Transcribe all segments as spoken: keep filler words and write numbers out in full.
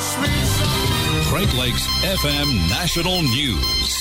Great Lakes F M National News.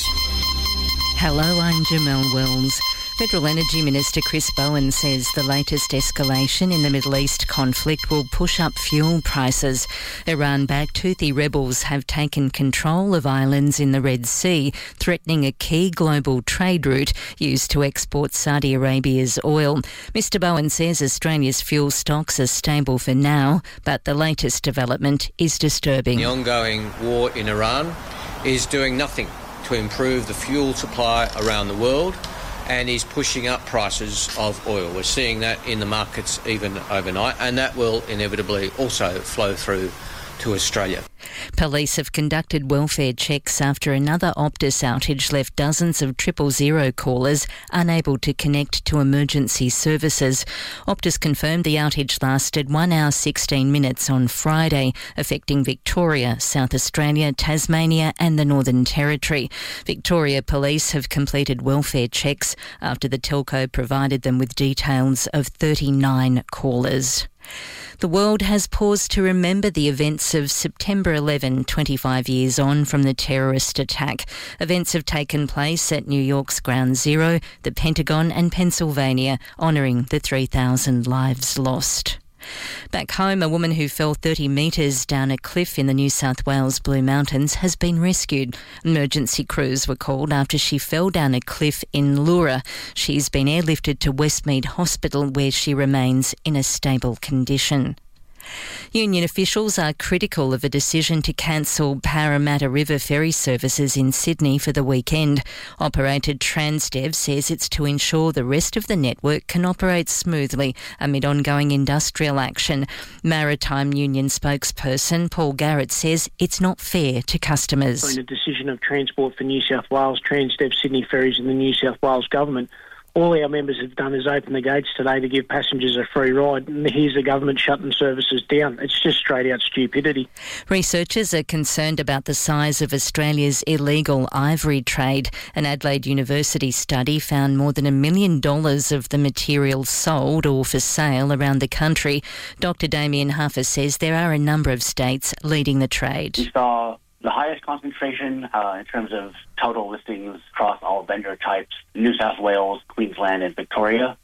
Hello, I'm Jamelle Wells. Federal Energy Minister Chris Bowen says the latest escalation in the Middle East conflict will push up fuel prices. Iran-backed Houthi rebels have taken control of islands in the Red Sea, threatening a key global trade route used to export Saudi Arabia's oil. Mister Bowen says Australia's fuel stocks are stable for now, but the latest development is disturbing. The ongoing war in Iran is doing nothing to improve the fuel supply around the world, and is pushing up prices of oil. We're seeing that in the markets even overnight, and that will inevitably also flow through to Australia. Police have conducted welfare checks after another Optus outage left dozens of triple zero callers unable to connect to emergency services. Optus confirmed the outage lasted one hour sixteen minutes on Friday, affecting Victoria, South Australia, Tasmania and the Northern Territory. Victoria Police have completed welfare checks after the telco provided them with details of thirty-nine callers. The world has paused to remember the events of September eleventh, twenty-five years on from the terrorist attack. Events have taken place at New York's Ground Zero, the Pentagon and Pennsylvania, honouring the three thousand lives lost. Back home, a woman who fell thirty metres down a cliff in the New South Wales Blue Mountains has been rescued. Emergency crews were called after she fell down a cliff in Leura. She's been airlifted to Westmead Hospital, where she remains in a stable condition. Union officials are critical of a decision to cancel Parramatta River ferry services in Sydney for the weekend. Operator Transdev says it's to ensure the rest of the network can operate smoothly amid ongoing industrial action. Maritime Union spokesperson Paul Garrett says it's not fair to customers. In a decision of Transport for New South Wales, Transdev Sydney Ferries and the New South Wales Government, all our members have done is open the gates today to give passengers a free ride, and here's the government shutting services down. It's just straight out stupidity. Researchers are concerned about the size of Australia's illegal ivory trade. An Adelaide University study found more than a million dollars of the material sold or for sale around the country. Doctor Damien Huffer says there are a number of states leading the trade. We saw the highest concentration uh, in terms of total listings across all vendor types, New South Wales, Queensland and Victoria.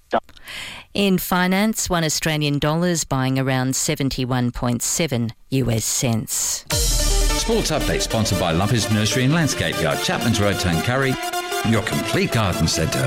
In finance, one Australian dollar is buying around seventy-one point seven U S cents. Sports update sponsored by Lumpers Nursery and Landscape Yard, Chapman's Road, Tuncurry, your complete garden centre.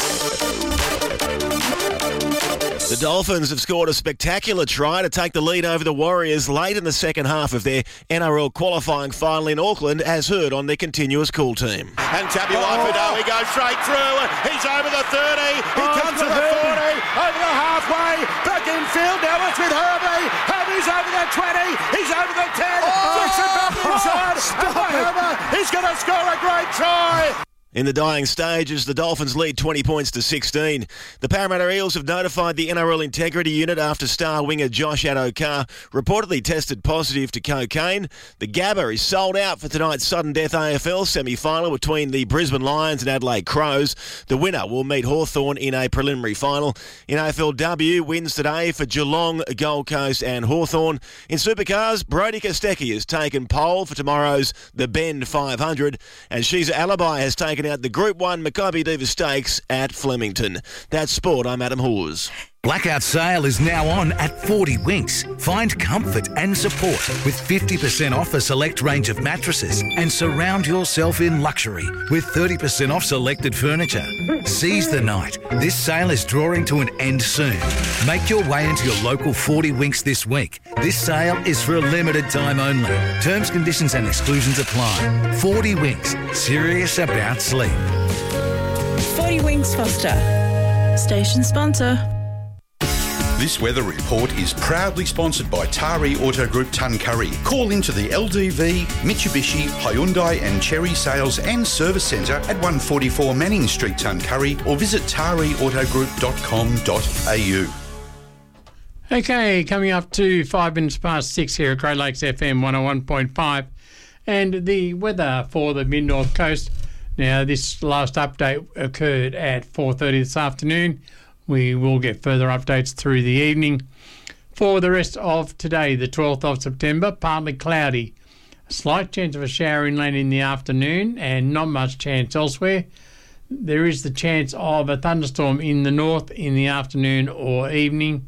The Dolphins have scored a spectacular try to take the lead over the Warriors late in the second half of their N R L qualifying final in Auckland, as heard on their continuous call team. And Tabuai-Fidow, he goes straight through. He's over the thirty. He oh, comes to the forty. Over the halfway. Back in field. Now it's with Herbie. Herbie's over the twenty. He's over the ten. Flicks it back inside. And Herbert, he's going to score a great try. In the dying stages, the Dolphins lead twenty points to sixteen. The Parramatta Eels have notified the N R L Integrity Unit after star winger Josh Addo-Carr reportedly tested positive to cocaine. The Gabba is sold out for tonight's sudden death A F L semi-final between the Brisbane Lions and Adelaide Crows. The winner will meet Hawthorn in a preliminary final. In A F L W, wins today for Geelong, Gold Coast and Hawthorn. In Supercars, Brodie Kostecki has taken pole for tomorrow's The Bend five hundred, and Shiza Alibi has taken out the Group one Maccabi Diva Stakes at Flemington. That's sport. I'm Adam Hawes. Blackout sale is now on at forty Winks. Find comfort and support with fifty percent off a select range of mattresses and surround yourself in luxury with thirty percent off selected furniture. Seize the night. This sale is drawing to an end soon. Make your way into your local forty Winks this week. This sale is for a limited time only. Terms, conditions and exclusions apply. forty Winks. Serious about sleep. forty Winks Foster. Station sponsor. This weather report is proudly sponsored by Tari Auto Group Tuncurry. Call into the L D V, Mitsubishi, Hyundai and Chery Sales and Service Centre at one forty-four Manning Street, Tuncurry, or visit tari auto group dot com dot a u. Okay, coming up to five minutes past six here at Great Lakes F M one oh one point five. And the weather for the Mid-North Coast. Now, this last update occurred at four thirty this afternoon. We will get further updates through the evening. For the rest of today, the twelfth of September, partly cloudy. A slight chance of a shower inland in the afternoon and not much chance elsewhere. There is the chance of a thunderstorm in the north in the afternoon or evening.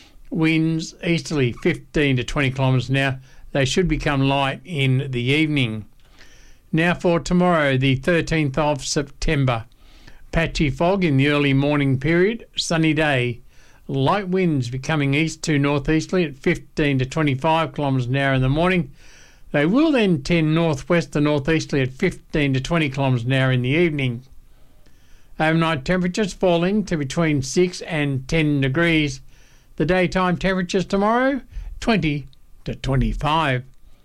Winds easterly fifteen to twenty kilometres an hour. They should become light in the evening. Now for tomorrow, the thirteenth of September. Patchy fog in the early morning period. Sunny day. Light winds becoming east to northeasterly at fifteen to twenty-five kilometres an hour in the morning. They will then tend northwest to northeasterly at fifteen to twenty kilometres an hour in the evening. Overnight temperatures falling to between six and ten degrees. The daytime temperatures tomorrow, twenty to twenty-five.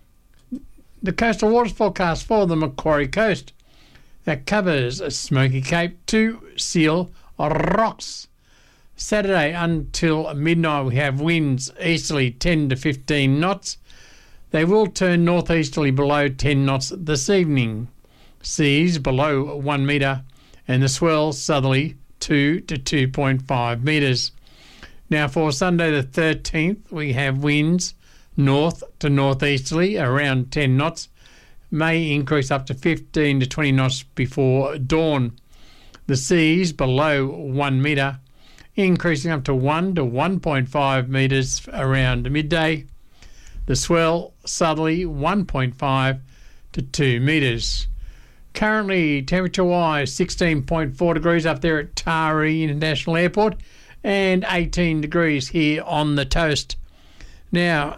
The coastal waters forecast for the Macquarie Coast. That covers Smoky Cape to Seal Rocks. Saturday until midnight we have winds easterly ten to fifteen knots. They will turn northeasterly below ten knots this evening. Seas below one metre and the swell southerly two to two point five metres. Now for Sunday the thirteenth we have winds north to northeasterly around ten knots. May increase up to fifteen to twenty knots before dawn. The seas below one metre, increasing up to one to one point five metres around midday. The swell southerly one point five to two metres. Currently, temperature-wise, sixteen point four degrees up there at Taree International Airport and eighteen degrees here on the Toast. Now,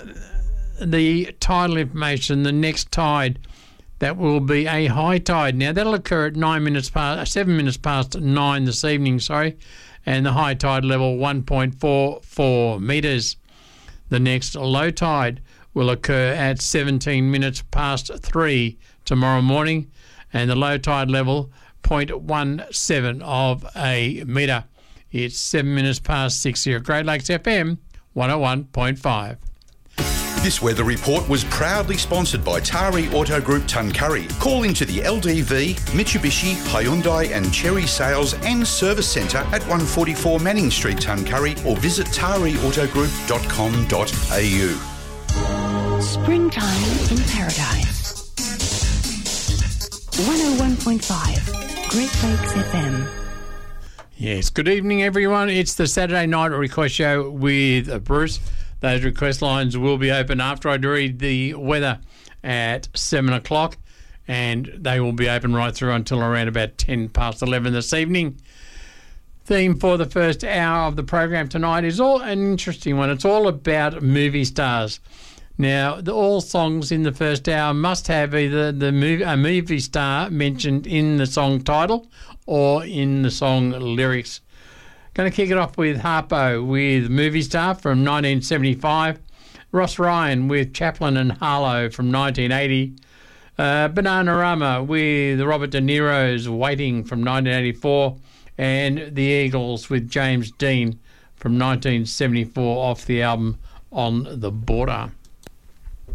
the tidal information, the next tide, that will be a high tide. Now, that'll occur at nine minutes past, seven minutes past nine this evening, sorry, and the high tide level one point four four metres. The next low tide will occur at seventeen minutes past three tomorrow morning, and the low tide level zero point one seven of a metre. It's seven minutes past six here at Great Lakes F M one oh one point five. This weather report was proudly sponsored by Taree Auto Group Tuncurry. Call into the L D V, Mitsubishi, Hyundai and Cherry Sales and Service Centre at one forty-four Manning Street, Tuncurry, or visit taree auto group dot com dot a u. Springtime in Paradise. one oh one point five, Great Lakes F M. Yes, good evening everyone. It's the Saturday Night Request Show with Bruce. Those request lines will be open after I read the weather at seven o'clock, and they will be open right through until around about ten past eleven this evening. Theme for the first hour of the program tonight is all an interesting one. It's all about movie stars. Now, the, all songs in the first hour must have either the movie, a movie star mentioned in the song title or in the song lyrics. Going to kick it off with Harpo with Movie Star from nineteen seventy-five. Ross Ryan with Chaplin and Harlow from nineteen eighty. Uh, Bananarama with Robert De Niro's Waiting from nineteen eighty-four. And The Eagles with James Dean from nineteen seventy-four off the album On the Border.